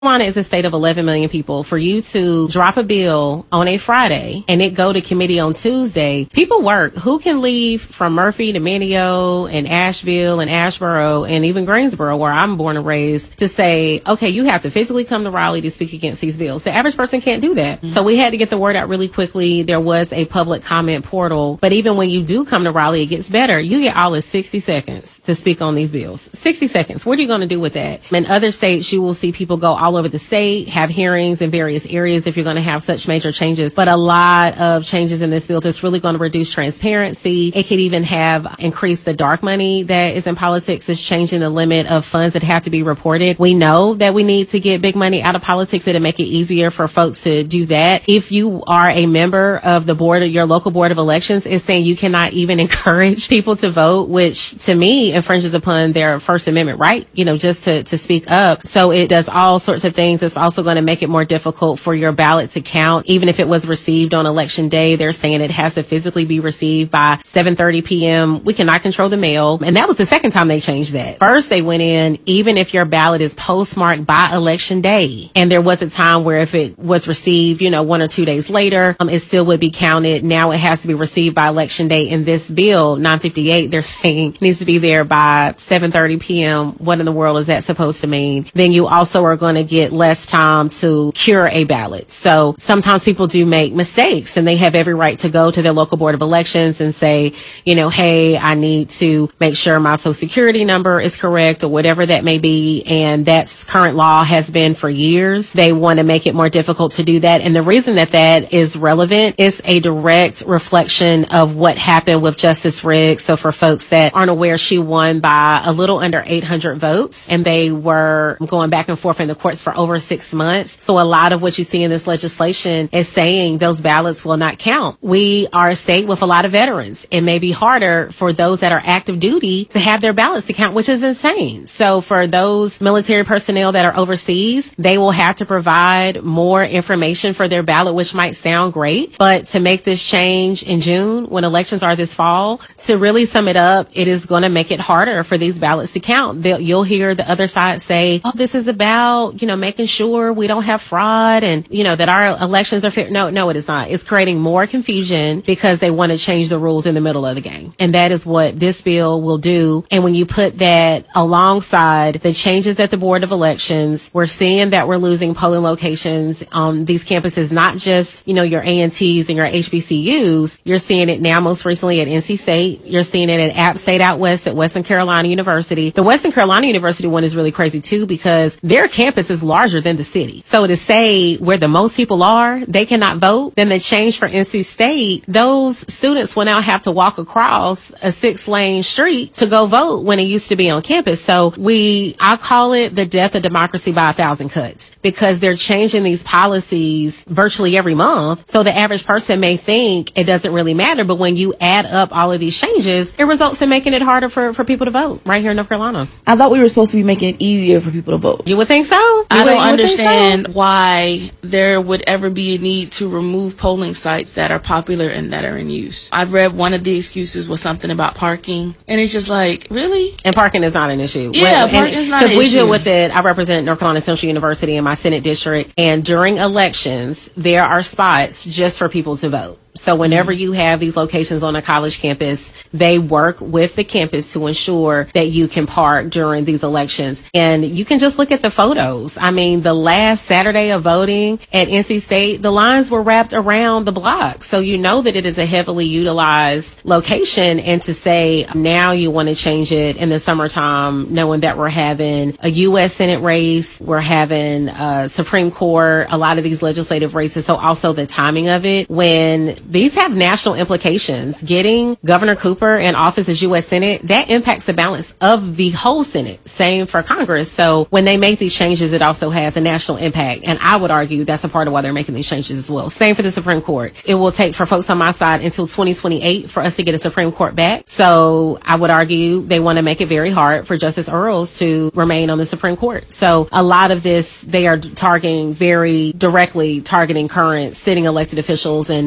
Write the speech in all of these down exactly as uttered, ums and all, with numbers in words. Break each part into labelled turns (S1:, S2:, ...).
S1: Carolina is a state of eleven million people. For you to drop a bill on a Friday and it go to committee on Tuesday, people work. Who can leave from Murphy to Mineo and Asheville and Asheboro and even Greensboro, where I'm born and raised, to say, okay, you have to physically come to Raleigh to speak against these bills? The average person can't do that. Mm-hmm. So we had to get the word out really quickly. There was a public comment portal. But even when you do come to Raleigh, it gets better. You get all of sixty seconds to speak on these bills. sixty seconds. What are you going to do with that? In other states, you will see people go all over the state, have hearings in various areas if you're going to have such major changes. But a lot of changes in this bill is really going to reduce transparency. It could even have increased the dark money that is in politics. It's changing the limit of funds that have to be reported. We know that we need to get big money out of politics. It'll make it easier for folks to do that. If you are a member of the board of your local board of elections, it's saying you cannot even encourage people to vote, which to me infringes upon their First Amendment right, you know, just to, to speak up. So it does all sorts of things. It's also going to make it more difficult for your ballot to count. Even if it was received on election day, they're saying it has to physically be received by seven thirty p.m. We cannot control the mail. And that was the second time they changed that. First, they went in, even if your ballot is postmarked by election day. And there was a time where if it was received, you know, one or two days later, um, it still would be counted. Now it has to be received by election day. In this bill, nine fifty-eight, they're saying it needs to be there by seven thirty p.m. What in the world is that supposed to mean? Then you also are going to get less time to cure a ballot. So sometimes people do make mistakes, and they have every right to go to their local board of elections and say, you know, hey, I need to make sure my social security number is correct or whatever that may be. And that's current law has been for years. They want to make it more difficult to do that. And the reason that that is relevant is a direct reflection of what happened with Justice Riggs. So for folks that aren't aware, she won by a little under eight hundred votes, and they were going back and forth in the courts for over six months. So a lot of what you see in this legislation is saying those ballots will not count. We are a state with a lot of veterans. It may be harder for those that are active duty to have their ballots to count, which is insane. So for those military personnel that are overseas, they will have to provide more information for their ballot, which might sound great. But to make this change in June, when elections are this fall, to really sum it up, it is going to make it harder for these ballots to count. They'll, you'll hear the other side say, oh, this is about, you know, making sure we don't have fraud and, you know, that our elections are fair. No, no, it is not. It's creating more confusion because they want to change the rules in the middle of the game. And that is what this bill will do. And when you put that alongside the changes at the Board of Elections, we're seeing that we're losing polling locations on these campuses, not just, you know, your A and Ts and your H B C Us. You're seeing it now most recently at N C State. You're seeing it at App State out west at Western Carolina University. The Western Carolina University one is really crazy too because their campus is larger than the city. So to say where the most people are, they cannot vote, then the change for N C State, those students will now have to walk across a six lane street to go vote when it used to be on campus. So we, I call it the death of democracy by a thousand cuts because they're changing these policies virtually every month. So the average person may think it doesn't really matter. But when you add up all of these changes, it results in making it harder for, for people to vote right here in North Carolina.
S2: I thought we were supposed to be making it easier for people to vote.
S1: You would think so? You
S3: I
S1: would,
S3: don't understand
S1: so?
S3: why there would ever be a need to remove polling sites that are popular and that are in use. I've read one of the excuses was something about parking, and it's just like, really?
S1: And parking is not an issue.
S3: Yeah, parking is not an issue.
S1: Because we deal with it. I represent North Carolina Central University in my Senate district, and during elections, there are spots just for people to vote. So whenever you have these locations on a college campus, they work with the campus to ensure that you can park during these elections. And you can just look at the photos. I mean, the last Saturday of voting at N C State, the lines were wrapped around the block. So you know that it is a heavily utilized location. And to say now you want to change it in the summertime, knowing that we're having a U S Senate race, we're having a Supreme Court, a lot of these legislative races. So also the timing of it when these have national implications. Getting Governor Cooper in office as U S Senate, that impacts the balance of the whole Senate. Same for Congress. So when they make these changes, it also has a national impact. And I would argue that's a part of why they're making these changes as well. Same for the Supreme Court. It will take, for folks on my side, until twenty twenty-eight for us to get a Supreme Court back. So I would argue they want to make it very hard for Justice Earls to remain on the Supreme Court. So a lot of this, they are targeting very directly targeting current sitting elected officials and trying to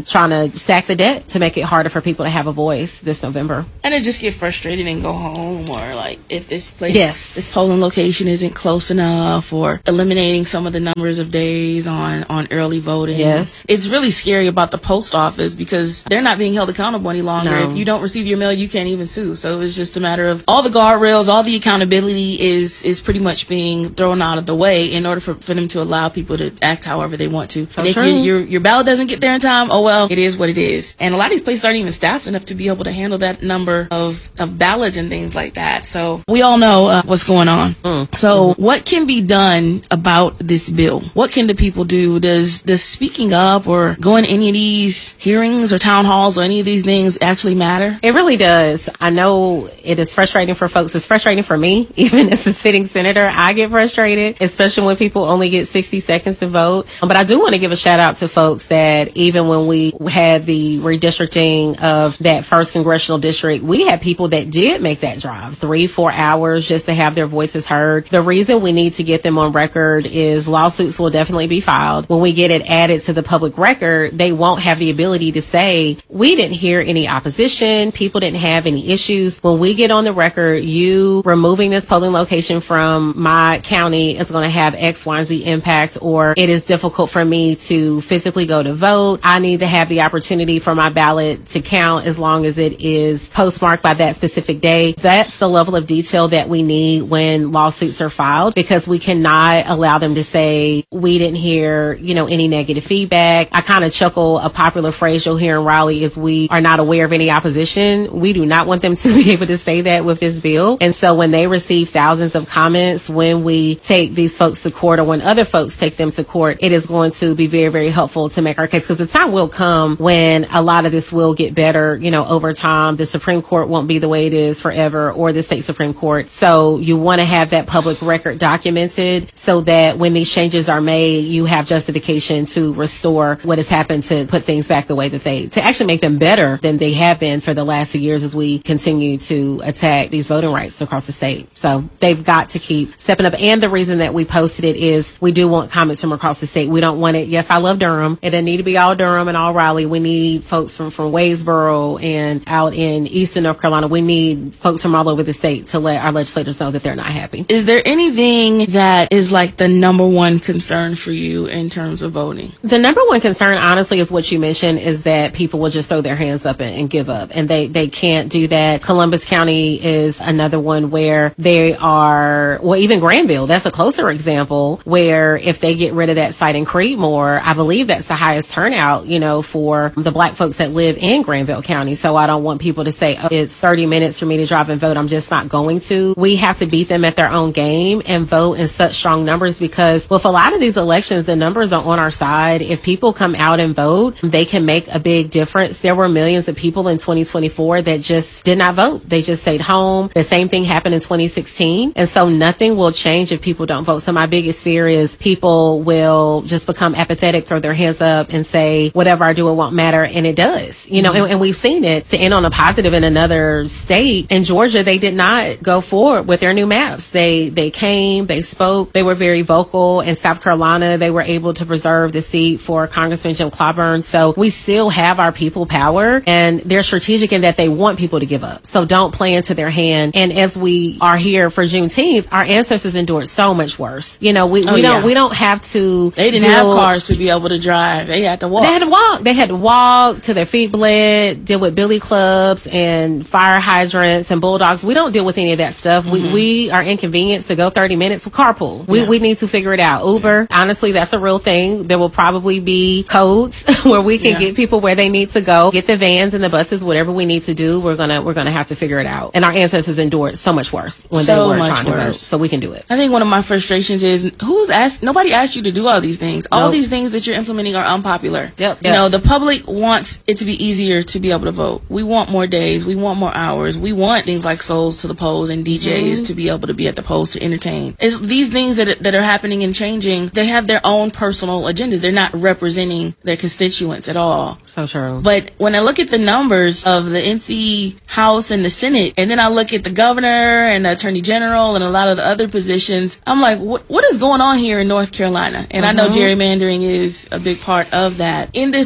S1: to stack the deck to make it harder for people to have a voice this November.
S3: And it just get frustrated and go home, or like if this place,
S1: yes.
S3: this polling location isn't close enough, or eliminating some of the numbers of days on, on early voting.
S1: Yes.
S3: It's really scary about the post office because they're not being held accountable any longer.
S1: No.
S3: If you don't receive your mail, you can't even sue. So it's just a matter of all the guardrails, all the accountability is, is pretty much being thrown out of the way in order for, for them to allow people to act however they want to.
S1: So
S3: and if
S1: true.
S3: your, your, your ballot doesn't get there in time, oh well, it is what it is. And a lot of these places aren't even staffed enough to be able to handle that number of, of ballots and things like that. So we all know uh, what's going on.
S1: Mm.
S3: So mm-hmm. what can be done about this bill? What can the people do? Does, does speaking up or going to any of these hearings or town halls or any of these things actually matter?
S1: It really does. I know it is frustrating for folks. It's frustrating for me, even as a sitting senator. I get frustrated, especially when people only get sixty seconds to vote. But I do want to give a shout out to folks that even when we had the redistricting of that first congressional district, we had people that did make that drive three, four hours just to have their voices heard. The reason we need to get them on record is lawsuits will definitely be filed. When we get it added to the public record, they won't have the ability to say, we didn't hear any opposition. People didn't have any issues. When we get on the record, you removing this polling location from my county is going to have X, Y, and Z impact, or it is difficult for me to physically go to vote. I need to have the opportunity for my ballot to count as long as it is postmarked by that specific day. That's the level of detail that we need when lawsuits are filed, because we cannot allow them to say, we didn't hear, you know, any negative feedback. I kind of chuckle. A popular phrase you'll hear in Raleigh is, we are not aware of any opposition. We do not want them to be able to say that with this bill. And so when they receive thousands of comments, when we take these folks to court, or when other folks take them to court, it is going to be very, very helpful to make our case, because the time will come when a lot of this will get better, you know, over time. The Supreme Court won't be the way it is forever, or the state Supreme Court. So you want to have that public record documented so that when these changes are made, you have justification to restore what has happened, to put things back the way that they, to actually make them better than they have been for the last few years as we continue to attack these voting rights across the state. So they've got to keep stepping up. And the reason that we posted it is we do want comments from across the state. We don't want it. Yes, I love Durham. It doesn't need to be all Durham and all Raleigh. We need folks from, from Waysboro and out in Eastern North Carolina. We need folks from all over the state to let our legislators know that they're not happy.
S3: Is there anything that is like the number one concern for you in terms of voting?
S1: The number one concern, honestly, is what you mentioned, is that people will just throw their hands up and, and give up. And they, they can't do that. Columbus County is another one where they are, well, even Granville, that's a closer example, where if they get rid of that site in Creedmoor, I believe that's the highest turnout, you know, for the black folks that live in Granville County. So I don't want people to say, oh, it's thirty minutes for me to drive and vote, I'm just not going to. We have to beat them at their own game and vote in such strong numbers, because with a lot of these elections, the numbers are on our side. If people come out and vote, they can make a big difference. There were millions of people in twenty twenty-four that just did not vote. They just stayed home. The same thing happened in twenty sixteen. And so nothing will change if people don't vote. So my biggest fear is people will just become apathetic, throw their hands up and say, whatever I do, it won't matter. And it does, you know, mm-hmm. and, and we've seen it. To end on a positive, in another state, in Georgia, they did not go forward with their new maps. They, they came, they spoke, they were very vocal. In South Carolina, they were able to preserve the seat for Congressman Jim Clyburn. So we still have our people power, and they're strategic in that they want people to give up. So don't play into their hand. And as we are here for Juneteenth, our ancestors endured so much worse. You know, we,
S3: oh,
S1: we
S3: yeah.
S1: don't, we don't have to.
S3: They didn't
S1: deal,
S3: have cars to be able to drive. They had to walk.
S1: They had to walk. They had to walk to their feet bled, deal with billy clubs and fire hydrants and bulldogs. We don't deal with any of that stuff. Mm-hmm. We, we are inconvenienced to go thirty minutes. Carpool. We, yeah. we need to figure it out. Uber. Yeah. Honestly, that's a real thing. There will probably be codes where we can yeah. get people where they need to go, get the vans and the buses, whatever we need to do. We're gonna, we're gonna have to figure it out. And our ancestors endured so much worse when
S3: so
S1: they were
S3: much
S1: trying
S3: worse.
S1: to vote. So we can do it.
S3: I think one of my frustrations is, who's asked, nobody asked you to do all these things. All
S1: nope.
S3: these things that you're implementing are unpopular.
S1: Yep, yep.
S3: You know, the public wants it to be easier to be able to vote. We want more days. We want more hours. We want things like souls to the polls and D Js mm-hmm. to be able to be at the polls to entertain. It's these things that, that are happening and changing, they have their own personal agendas. They're not representing their constituents at all.
S1: So true.
S3: But when I look at the numbers of the N C House and the Senate, and then I look at the governor and the attorney general and a lot of the other positions, I'm like, what, what is going on here in North Carolina? And mm-hmm. I know gerrymandering is a big part of that. In this upcoming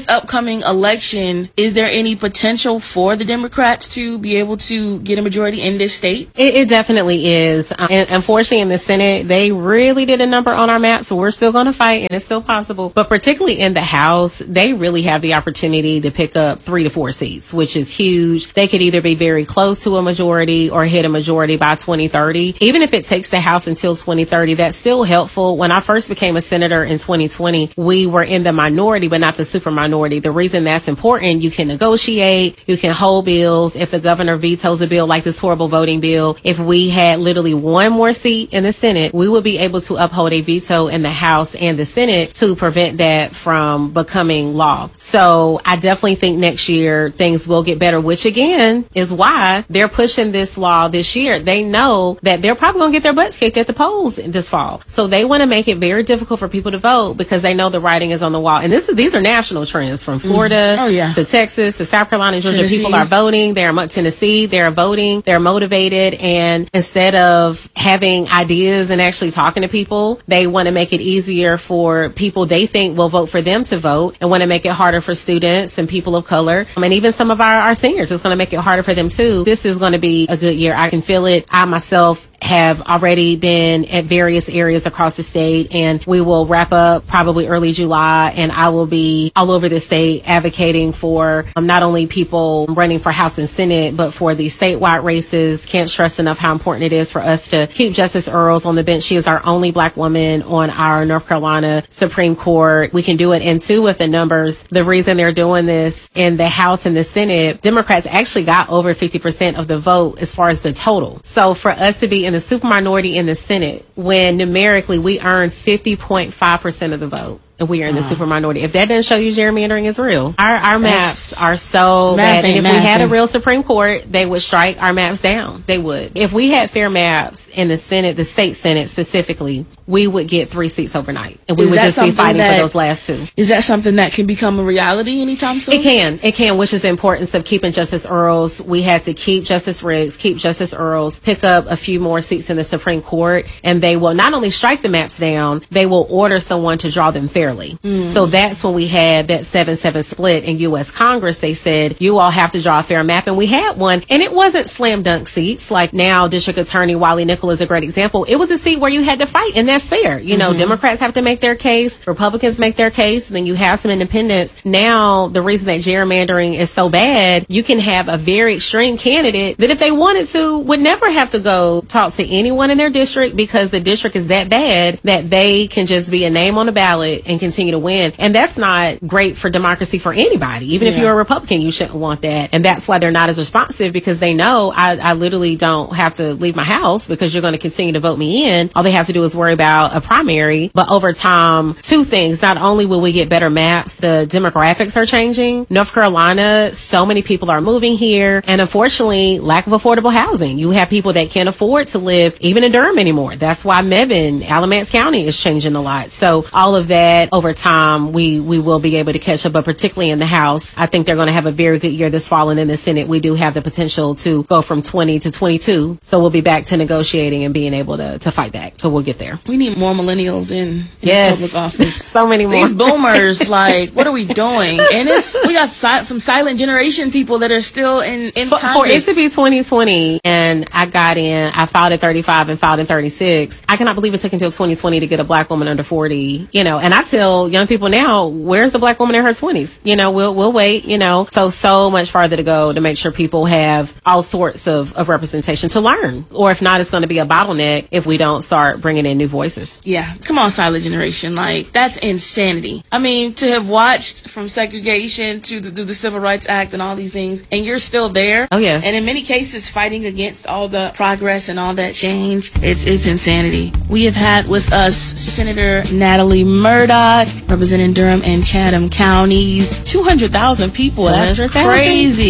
S3: upcoming election, is there any potential for the Democrats to be able to get a majority in this state?
S1: It, it definitely is. Um, and unfortunately, in the Senate, they really did a number on our map, so we're still going to fight, and it's still possible. But particularly in the House, they really have the opportunity to pick up three to four seats, which is huge. They could either be very close to a majority or hit a majority by twenty thirty. Even if it takes the House until twenty thirty, that's still helpful. When I first became a senator in twenty twenty, we were in the minority, but not the super minority. The reason that's important, you can negotiate, you can hold bills. If the governor vetoes a bill like this horrible voting bill, if we had literally one more seat in the Senate, we would be able to uphold a veto in the House and the Senate to prevent that from becoming law. So I definitely think next year things will get better, which again is why they're pushing this law this year. They know that they're probably going to get their butts kicked at the polls this fall. So they want to make it very difficult for people to vote because they know the writing is on the wall. And this is, these are national trends from Florida
S3: mm. oh, yeah.
S1: to Texas to South Carolina, Georgia.
S3: Tennessee.
S1: People are voting. They're in Tennessee. They're voting. They're motivated. And instead of having ideas and actually talking to people, they want to make it easier for people they think will vote for them to vote and want to make it harder for students and people of color. I mean, even some of our, our seniors, it's going to make it harder for them too. This is going to be a good year. I can feel it. I myself have already been at various areas across the state, and we will wrap up probably early July, and I will be all over the state advocating for um, not only people running for House and Senate, but for the statewide races. Can't stress enough how important it is for us to keep Justice Earls on the bench. She is our only black woman on our North Carolina Supreme Court. We can do it. And two, with the numbers, the reason they're doing this in the House and the Senate, Democrats actually got over fifty percent of the vote as far as the total. So for us to be in the super minority in the Senate, when numerically we earn fifty point five percent of the vote, and we are in the uh, super minority. If that doesn't show you gerrymandering is real, our our maps are so bad. And if we had a real Supreme Court, they would strike our maps down. They would. If we had fair maps in the Senate, the state Senate specifically, we would get three seats overnight, and we would just be fighting for those last two.
S3: Is that something that can become a reality anytime soon?
S1: It can. It can, which is the importance of keeping Justice Earls. We had to keep Justice Riggs, keep Justice Earls, pick up a few more seats in the Supreme Court, and they will not only strike the maps down, they will order someone to draw them fairly. Mm. So that's when we had that seven seven split in U S Congress. They said, you all have to draw a fair map. And we had one. And it wasn't slam dunk seats. Like now, District Attorney Wiley Nickel is a great example. It was a seat where you had to fight. And that's fair. You know, mm-hmm. Democrats have to make their case. Republicans make their case. And then you have some independents. Now, the reason that gerrymandering is so bad, you can have a very extreme candidate that if they wanted to would never have to go talk to anyone in their district because the district is that bad that they can just be a name on the ballot and continue to win. And that's not great for democracy for anybody. Even yeah. if you're a Republican, you shouldn't want that. And that's why they're not as responsive, because they know I, I literally don't have to leave my house because you're going to continue to vote me in. All they have to do is worry about a primary. But over time, two things. Not only will we get better maps, the demographics are changing. North Carolina, so many people are moving here. And unfortunately, lack of affordable housing. You have people that can't afford to live even in Durham anymore. That's why Mebane, Alamance County is changing a lot. So all of that over time, we, we will be able to catch up, but particularly in the House, I think they're going to have a very good year this fall. And in the Senate, we do have the potential to go from twenty to twenty-two. So we'll be back to negotiating and being able to, to fight back. So we'll get there.
S3: We need more millennials in, in
S1: yes.
S3: public office.
S1: So many more.
S3: These boomers, like, what are we doing? And it's, we got si- some silent generation people that are still in, in
S1: for,
S3: Congress.
S1: For it to be twenty twenty and I got in, I filed at thirty-five and filed at thirty-six. I cannot believe it took until twenty twenty to get a black woman under forty, you know, and I tell young people now, where's the black woman in her twenties? You know, we'll, we'll wait, you know, so, so much farther to go to make sure people have all sorts of, of representation to learn. Or if not, it's going to be a bottleneck if we don't start bringing in new voices.
S3: Yeah. Come on, silent generation. Like, that's insanity. I mean, to have watched from segregation to the, the Civil Rights Act and all these things, and you're still there.
S1: Oh, yes.
S3: And in many cases, fighting against all the progress and all that change, it's, it's insanity. We have had with us Senator Natalie Murdock, representing Durham and Chatham counties. two hundred thousand people. That's crazy.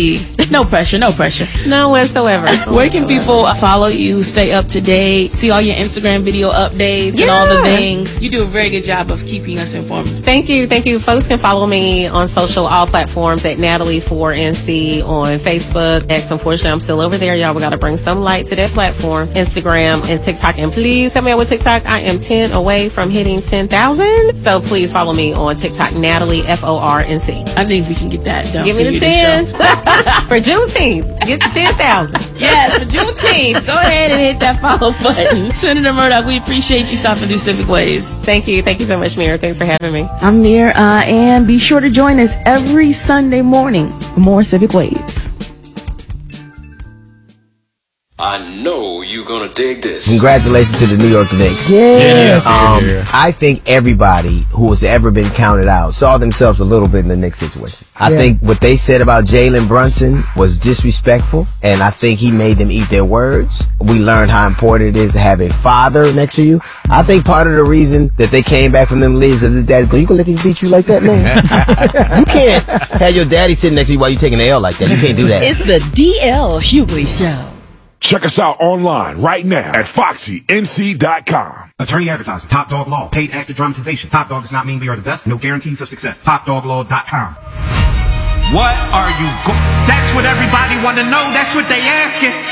S3: No pressure, no pressure.
S1: No whatsoever.
S3: Where can people follow you, stay up to date, see all your Instagram video updates
S1: Yeah.
S3: and all the things? You do a very good job of keeping us informed.
S1: Thank you. Thank you. Folks can follow me on social, all platforms at Natalie four N C on Facebook. X, unfortunately, I'm still over there. Y'all, we got to bring some light to that platform. Instagram and TikTok. And please help me out with TikTok. I am ten away from hitting ten thousand. So please follow me on TikTok, Natalie F O R N C.
S3: I think we can get that done.
S1: Give
S3: for
S1: me the
S3: you this
S1: ten.
S3: show.
S1: For Juneteenth. Get the ten thousand.
S3: Yes, for Juneteenth. Go ahead and hit that follow button. Senator Murdoch, we appreciate you stopping through Civic Ways.
S1: Thank you. Thank you so much, Mira. Thanks for having me.
S2: I'm Mir, uh, and be sure to join us every Sunday morning for more Civic Waves.
S4: I know you're gonna dig this.
S5: Congratulations to the New York Knicks.
S6: Yes.
S5: Um, I think everybody who has ever been counted out saw themselves a little bit in the Knicks situation. I
S2: Yeah.
S5: think what they said about Jalen Brunson was disrespectful, and I think he made them eat their words. We learned how important it is to have a father next to you. I think part of the reason that they came back from them leagues is his daddy go, you gonna let these beat you like that, man? You can't have your daddy sitting next to you while you taking an L like that. You can't do that.
S7: It's the D L Hughley Show.
S6: Check us out online right now at foxy N C dot com.
S8: Attorney advertiser, Top Dog Law, paid actor dramatization. Top Dog does not mean we are the best. No guarantees of success. top dog law dot com.
S9: What are you go- That's what everybody want to know. That's what they asking.